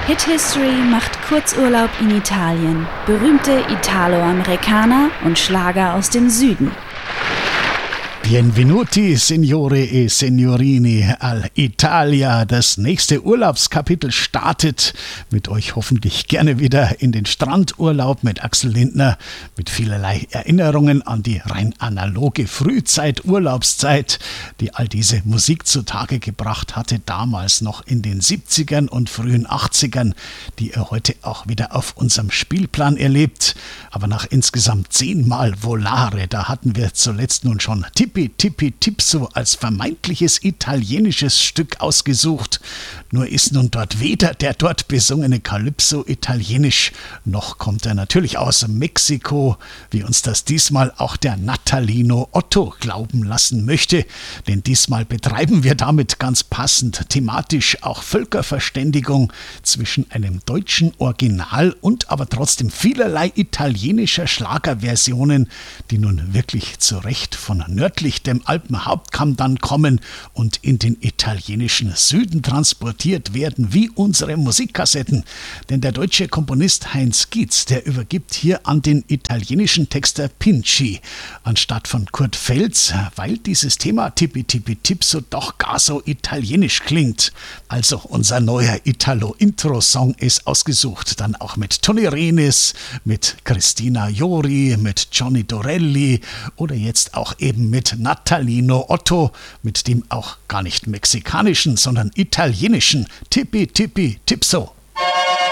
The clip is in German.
Hit History macht Kurzurlaub in Italien, berühmte Italo-Amerikaner und Schlager aus dem Süden. Benvenuti, Signore e Signorini, all'Italia. Das nächste Urlaubskapitel startet mit euch hoffentlich gerne wieder in den Strandurlaub mit Axel Lindner, mit vielerlei Erinnerungen an die rein analoge Frühzeit, Urlaubszeit, die all diese Musik zutage gebracht hatte, damals noch in den 70ern und frühen 80ern, die ihr heute auch wieder auf unserem Spielplan erlebt. Aber nach insgesamt 10 Mal Volare, da hatten wir zuletzt nun schon Tippi Tippi Tipso als vermeintliches italienisches Stück ausgesucht. Nur ist nun dort weder der dort besungene Calypso italienisch, noch kommt er natürlich aus Mexiko, wie uns das diesmal auch der Natalino Otto glauben lassen möchte. Denn diesmal betreiben wir damit ganz passend thematisch auch Völkerverständigung zwischen einem deutschen Original und aber trotzdem vielerlei italienischer Schlagerversionen, die nun wirklich zu Recht von nördlich dem Alpenhauptkamm dann kommen und in den italienischen Süden transportiert werden, wie unsere Musikkassetten. Denn der deutsche Komponist Heinz Gietz, der übergibt hier an den italienischen Texter Pinci anstatt von Kurt Feltz, weil dieses Thema Tippi Tippi Tipso doch gar so italienisch klingt. Also unser neuer Italo-Intro-Song ist ausgesucht, dann auch mit Toni Renis, mit Christina Jori, mit Johnny Dorelli oder jetzt auch eben mit Natalino Otto, mit dem auch gar nicht mexikanischen, sondern italienischen Tippi Tippi Tipso.